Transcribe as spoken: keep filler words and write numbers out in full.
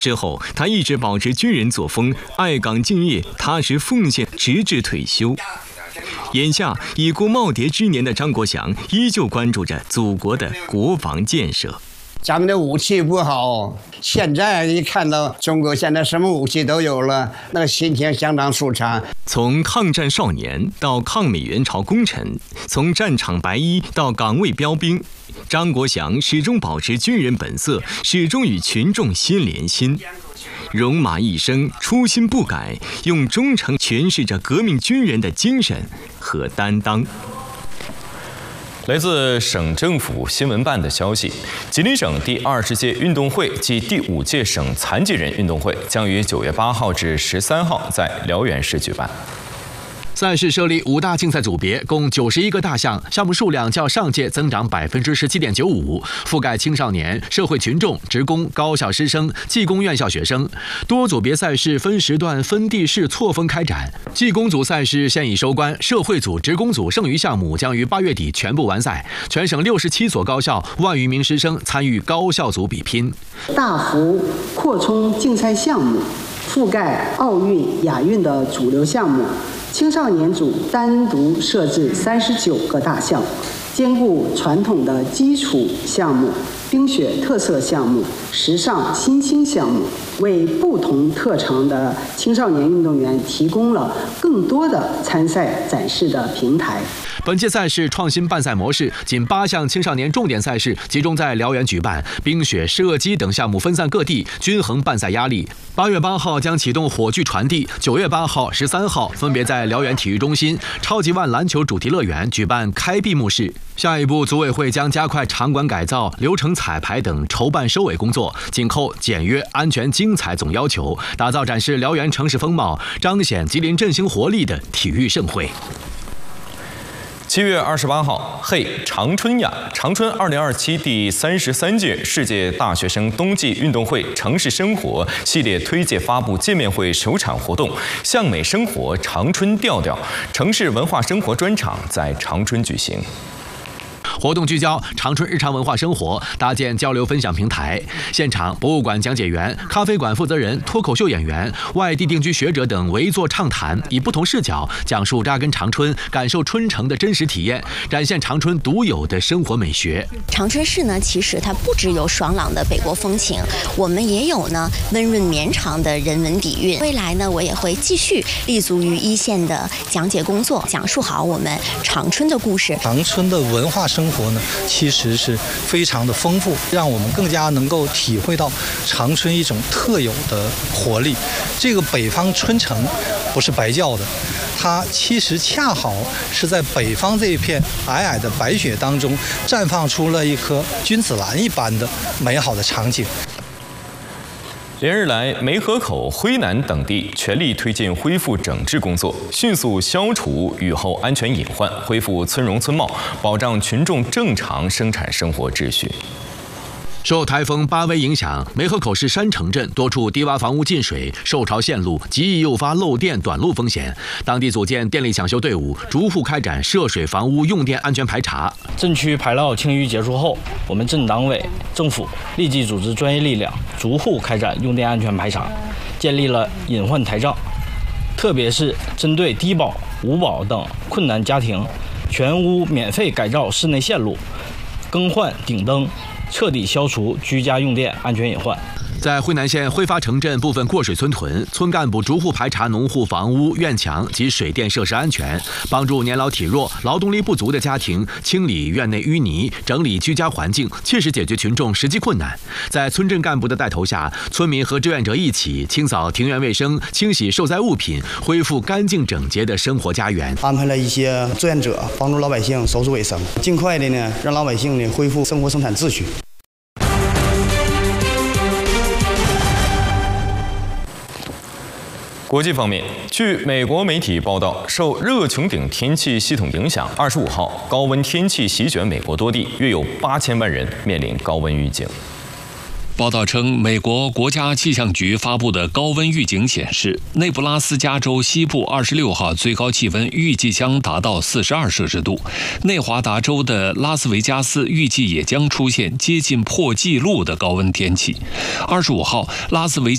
之后，他一直保持军人作风，爱岗敬业，踏实奉献，直至退休。眼下已过耄耋之年的张国祥，依旧关注着祖国的国防建设。 咱们的武器不好，现在一看到中国现在什么武器都有了，那个心情相当舒畅。 从抗战少年到抗美援朝功臣，从战场白衣到岗位标兵，张国祥始终保持军人本色，始终与群众心连心。戎马一生，初心不改，用忠诚诠释着革命军人的精神和担当。 来自省政府新闻办的消息，吉林省第二十届运动会暨第五届省残疾人运动会将于九月八号至十三号在辽源市举办。 赛事设立五大竞赛组别，共九十一个大项，项目数量较上届增长百分之十七点九五，覆盖青少年、社会群众、职工、高校师生、技工院校学生。多组别赛事分时段、分地市错峰开展。技工组赛事现已收官，社会组、职工组剩余项目将于八月底全部完赛。全省六十七所高校万余名师生参与高校组比拼。 大幅扩充竞赛项目，覆盖奥运、亚运的主流项目。青少年组单独设置三十九个大项，兼顾传统的基础项目、冰雪特色项目、时尚新兴项目，为不同特长的青少年运动员提供了更多的参赛展示的平台。 本届赛事创新办赛模式，仅八项青少年重点赛事集中在辽源举办，冰雪、射击等项目分散各地，均衡办赛压力。八月八号将启动火炬传递，九月八号、十三号分别在辽源体育中心、超级万篮球主题乐园举办开闭幕式。下一步，组委会将加快场馆改造、流程彩排等筹办收尾工作，紧扣简约、安全、精彩总要求，打造展示辽源城市风貌、彰显吉林振兴活力的体育盛会。 七月二十八号，嘿，长春呀！长春二零二七第三十三届世界大学生冬季运动会城市生活系列推介发布见面会首场活动“向美生活长春调调”城市文化生活专场在长春举行。 活动聚焦长春日常文化生活，搭建交流分享平台。现场，博物馆讲解员、咖啡馆负责人、脱口秀演员、外地定居学者等围坐畅谈，以不同视角讲述扎根长春、感受春城的真实体验，展现长春独有的生活美学。 长春市呢，其实它不只有爽朗的北国风情，我们也有呢温润绵长的人文底蕴。未来呢，我也会继续立足于一线的讲解工作，讲述好我们长春的故事。 长春的文化生活呢，其实是非常的丰富，让我们更加能够体会到长春一种特有的活力。这个北方春城不是白叫的，它其实恰好是在北方这一片皑皑的白雪当中，绽放出了一颗君子兰一般的美好的场景。 连日来，梅河口、辉南等地全力推进恢复整治工作，迅速消除雨后安全隐患，恢复村容村貌，保障群众正常生产生活秩序。 受台风巴威影响，梅河口市山城镇多处低洼房屋进水，受潮陷路，极易诱发漏电短路风险。当地组建电力抢修队伍，逐户开展涉水房屋用电安全排查。 镇区排涝清淤结束后，我们镇党委、政府立即组织专业力量，逐户开展用电安全排查，建立了隐患台账。特别是针对低保、无保等困难家庭，全屋免费改造室内线路，更换顶灯，彻底消除居家用电安全隐患。 在辉南县辉发城镇部分过水村屯，村干部逐户排查农户房屋、院墙及水电设施安全，帮助年老体弱、劳动力不足的家庭清理院内淤泥，整理居家环境，切实解决群众实际困难。在村镇干部的带头下，村民和志愿者一起清扫庭院卫生，清洗受灾物品，恢复干净整洁的生活家园。 安排了一些志愿者帮助老百姓收拾卫生，尽快的呢让老百姓呢恢复生活生产秩序。 国际方面，据美国媒体报道，受热穹顶天气系统影响，二十五号高温天气席卷美国多地，约有八千万人面临高温预警。 报道称，美国国家气象局发布的高温预警显示，内布拉斯加州西部二十六号最高气温预计将达到四十二摄氏度，内华达州的拉斯维加斯预计也将出现接近破纪录的高温天气。二十五号，拉斯维加